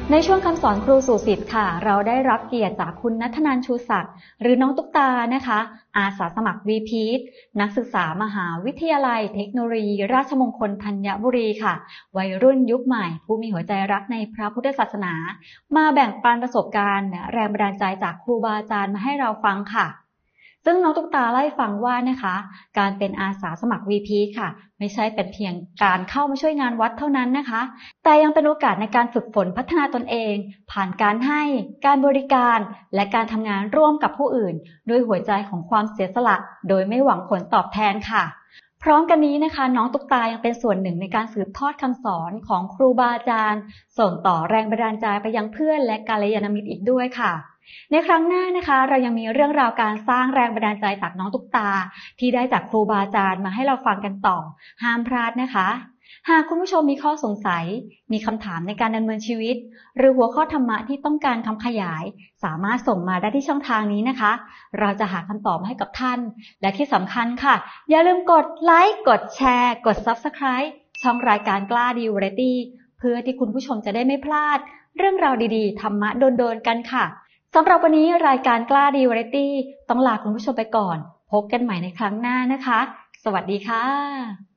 ในช่วงคำสอนครูสู่ศิษย์ค่ะเราได้รับเกียรติจากคุณณัฐนันท์ชูศักดิ์หรือน้องตุ๊กตานะคะอาสาสมัคร VPEAT นักศึกษามหาวิทยาลัยเทคโนโลยีราชมงคลธัญบุรีค่ะวัยรุ่นยุคใหม่ผู้มีหัวใจรักในพระพุทธศาสนามาแบ่งปันประสบการณ์แรงบันดาลใจจากครูบาอาจารย์มาให้เราฟังค่ะซึ่งน้องตุ๊กตาเล่าให้ฟังว่านะคะการเป็นอาสาสมัคร VPEAT ค่ะไม่ใช่เป็นเพียงการเข้ามาช่วยงานวัดเท่านั้นนะคะแต่ยังเป็นโอกาสในการฝึกฝนพัฒนาตนเองผ่านการให้การบริการและการทำงานร่วมกับผู้อื่นด้วยหัวใจของความเสียสละโดยไม่หวังผลตอบแทนค่ะพร้อมกันนี้นะคะน้องตุ๊กตายังเป็นส่วนหนึ่งในการสืบทอดคำสอนของครูบาอาจารย์ส่งต่อแรงบันดาลใจไปยังเพื่อนและกัลยาณมิตรอีกด้วยค่ะในครั้งหน้านะคะเรายังมีเรื่องราวการสร้างแรงบันดาลใจจากน้องตุ๊กตาที่ได้จากครูบาอาจารย์มาให้เราฟังกันต่อห้ามพลาดนะคะหากคุณผู้ชมมีข้อสงสัยมีคำถามในการดำเนินชีวิตหรือหัวข้อธรรมะที่ต้องการคำขยายสามารถส่งมาได้ที่ช่องทางนี้นะคะเราจะหาคำตอบให้กับท่านและที่สำคัญค่ะอย่าลืมกดไลค์กดแชร์กด Subscribe ช่องรายการกล้าดีวาไรตี้เพื่อที่คุณผู้ชมจะได้ไม่พลาดเรื่องราวดีๆธรรมะโดนๆกันค่ะสำหรับวันนี้รายการกล้าดีวาไรตี้ต้องลาคุณผู้ชมไปก่อนพบกันใหม่ในครั้งหน้านะคะสวัสดีค่ะ